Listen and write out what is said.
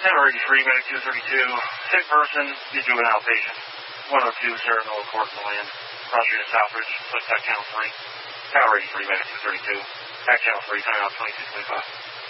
Tower 83, medic 232. Sick person, be juvenile patient. 102, Sarah Miller Court in the land. Cross Street of Southridge, select back channel 3. Tower 83, medic 232. Back channel 3, coming out 2625.